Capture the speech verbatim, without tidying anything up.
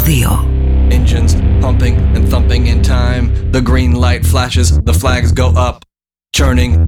δύο. Engines pumping and thumping in time. The green light flashes, the flags go up. Churning